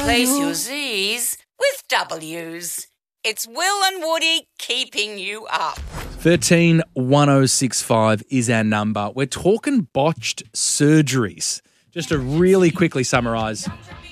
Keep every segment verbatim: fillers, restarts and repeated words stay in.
Replace your Z's with W's. It's Will and Woody keeping you up. thirteen one oh six five is our number. We're talking botched surgeries. Just to really quickly summarise.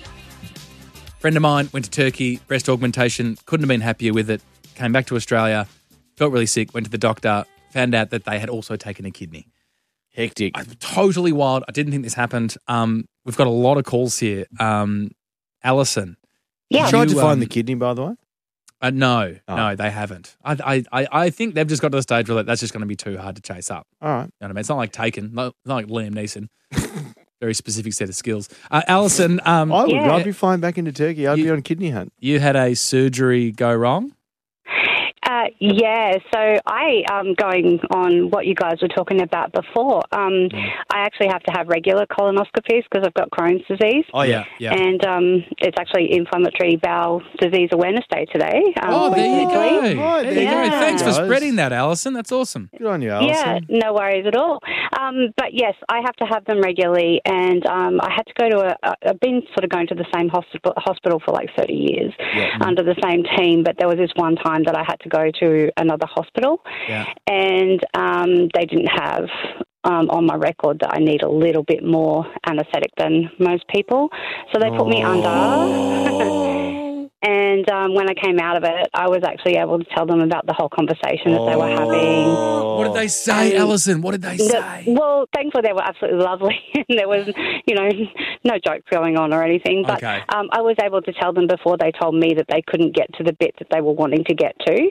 Friend of mine went to Turkey, breast augmentation, couldn't have been happier with it, came back to Australia, felt really sick, went to the doctor, found out that they had also taken a kidney. Hectic. I, totally wild. I didn't think this happened. Um, we've got a lot of calls here. Um, Alison. Yeah. You tried you, to find um, the kidney, by the way? Uh, no, Oh. no, they haven't. I, I, I I think they've just got to the stage where like, that's just going to be too hard to chase up. All right. You know what I mean? It's not like Taken, not, not like Liam Neeson. Very specific set of skills. Uh, Alison, um, I would. Yeah. I'd be flying back into Turkey. I'd You- be on kidney hunt. you had a surgery go wrong. Uh, yeah, so I, um, going on what you guys were talking about before, um, I actually have to have regular colonoscopies because I've got Crohn's disease. Oh, yeah. yeah. And um, it's actually Inflammatory Bowel Disease Awareness Day today. Um, Oh, there you go. coincidentally. Right, there there you go. you go. Thanks for Guys. spreading that, Alison. That's awesome. Good on you, Yeah, Alison. no worries at all. Um, but yes, I have to have them regularly, and um, I had to go to a. a- I've been sort of going to the same hospital hospital for like thirty years Yeah. under the same team, but there was this one time that I had to go to another hospital, Yeah. and um, they didn't have. Um, on my record that I need a little bit more anaesthetic than most people. So they put me under. And um, when I came out of it, I was actually able to tell them about the whole conversation that they were having. What did they say, Um, Alison? What did they The- say? well, thankfully they were absolutely lovely. There was, you know, no jokes going on or anything. But Okay. um, I was able to tell them before they told me that they couldn't get to the bit that they were wanting to get to.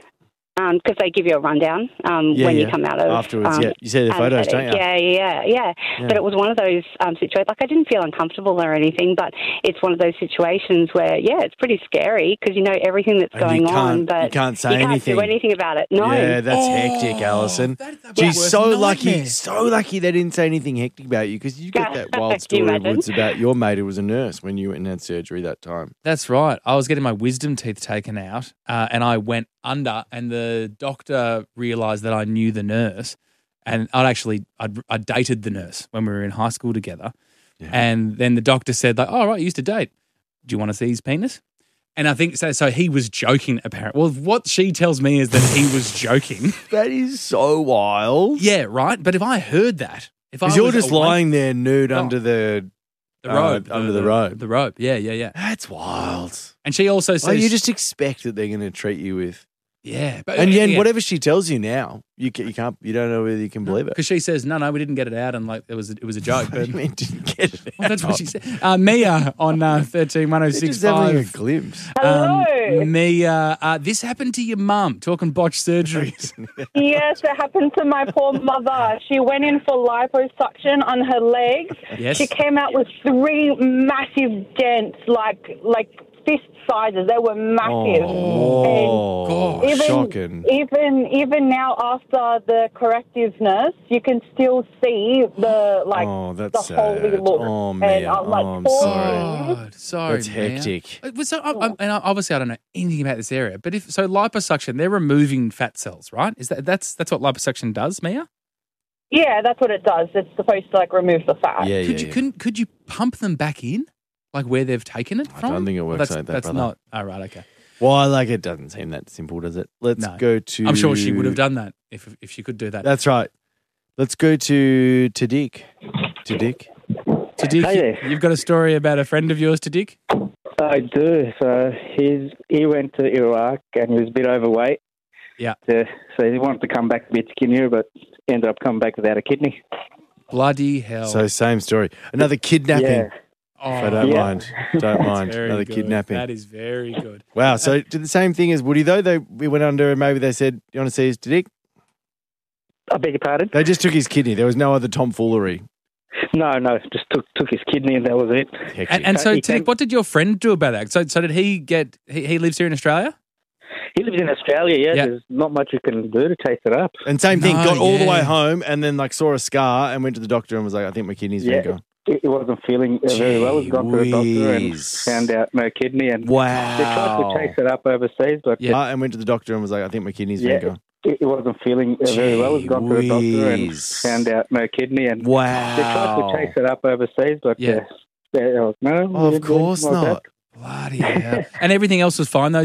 Because they give you a rundown um, Yeah, when yeah. you come out of Afterwards, um, yeah. You see the photos, don't you? Yeah, yeah, yeah, Yeah. But it was one of those um, situations. Like I didn't feel uncomfortable or anything, but it's one of those situations where, yeah, it's pretty scary because you know everything that's And you going on, can't- but you can't say you can't anything. do anything about it. No. Yeah, that's Oh, hectic, Alison. that- that'd be She's the worst so lucky, nightmare. so lucky they didn't say anything hectic about you because you got that wild Can you story of imagine? Woods about your mate who was a nurse when you went and had surgery that time. That's right. I was getting my wisdom teeth taken out, uh, and I went under, and the doctor realised that I knew the nurse, and I'd actually I'd, I dated the nurse when we were in high school together, and then the doctor said like, "Oh right, you used to date. Do you want to see his penis?" And I think so. So he was joking. Apparently, well, what she tells me is that he was joking. That is so wild. Yeah, right. But if I heard that, if I Because you're was just awake- lying there nude Oh. under the... the uh, robe, under the robe. the robe. Yeah, yeah, yeah. That's wild. And she also says, Oh, you just expect that they're going to treat you with... yeah, but And then yeah. whatever she tells you now, you, ca- you can't, you don't know whether you can believe it. Because she says, no, no, we didn't get it out, and like it was, it was a joke. What But do you mean didn't get it well, that's what she said. Uh, Mia on uh, thirteen one oh They're six just having a five. glimpse. Hello. Um, Mia, uh, this happened to your mum. Talking botched surgeries. Yes, it happened to my poor mother. She went in for liposuction on her legs. Yes. She came out with three massive dents, like like fist sizes. They were massive. Oh, God. Even, shocking. even even now after the correctiveness, you can still see the like Oh, that's the holy sad. look. Oh, and Mia. I'm like, Oh, I'm poor sorry. thing. God, sorry, That's Mia. hectic. Uh, So, I, I, and obviously, I don't know anything about this area, but if so, liposuction, they're removing fat cells, right? Is that that's that's what liposuction does, Mia? Yeah, that's what it does. It's supposed to like remove the fat. Yeah, Could yeah, you yeah. couldn't could you pump them back in, like where they've taken it I from? don't think it Well, works that's, like that, That's brother. not. Oh, right, okay. Well, like it doesn't seem that simple, does it? Let's No. go to. I'm sure she would have done that if if she could do that. That's right. Let's go to to Dick. To Dick. To Dick, Hey there. you've got a story about a friend of yours, to Dick? I do. So he's he went to Iraq and he was a bit overweight. Yeah. So, so he wanted to come back a bit skinnier, but ended up coming back without a kidney. Bloody hell! So same story. Another kidnapping. Yeah. oh, I don't Yeah. mind. Don't mind. very Another good. kidnapping. That is very good. Wow. So did the same thing as Woody though. They we went under and maybe they said, "You want to see his Dick?" I beg your pardon? They just took his kidney. There was no other tomfoolery. No, no, just took took his kidney and that was it. Hectic. And, and so, He Dick, came- what did your friend do about that? So, so did he get? He, he lives here in Australia. He lives in Australia, yeah. Yeah. There's not much you can do to chase it up. And same thing, No, got all the yeah. way home and then like saw a scar and went to the doctor and was like, I think my kidney's Yeah. been gone. He he wasn't feeling uh, very well. He's Gee gone to the doctor and whiz. found out no kidney. And they tried Wow. to chase it up overseas, but Yeah. Uh, and went to the doctor and was like, I think my kidney's Yeah. been gone. he he wasn't feeling uh, very well. He's gone to the doctor and whiz. found out no kidney. And Wow. they tried to chase it up overseas, but Yeah. uh, there was no. Oh, of anything course like not. that. Bloody hell. And everything else was fine though.